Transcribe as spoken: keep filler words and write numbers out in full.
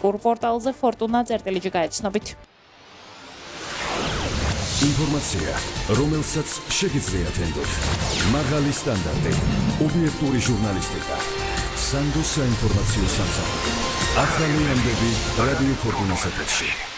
ჟურნალისტიკურ პორტალზე fortuna.gr გაეცნობით. ინფორმაცია, რომელსაც შეგიძლიათ ენდოთ. მაღალი სტანდარტი, ობიექტური ჟურნალისტიკა. სანდოს საინფორმაციო სამსახური. ახალი ამბები რადიო ფორტუნას ეთერში.